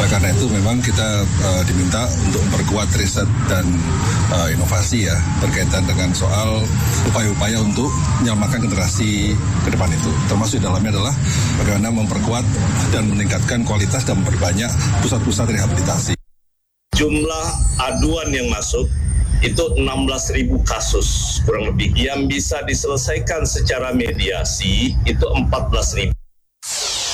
karena itu memang kita diminta untuk memperkuat riset dan inovasi ya berkaitan dengan soal upaya-upaya untuk menyelamatkan generasi ke depan itu. Termasuk di dalamnya adalah bagaimana memperkuat dan meningkatkan kualitas dan memperbanyak pusat-pusat rehabilitasi. Jumlah aduan yang masuk itu 16.000 kasus kurang lebih. Yang bisa diselesaikan secara mediasi itu 14.000.